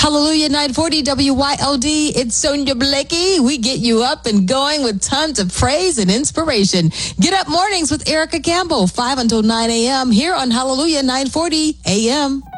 Hallelujah 940 WYLD. It's Sonia Blakey. We get you up and going with tons of praise and inspiration. Get up mornings with Erica Campbell, 5 until 9 a.m. here on Hallelujah 940 a.m.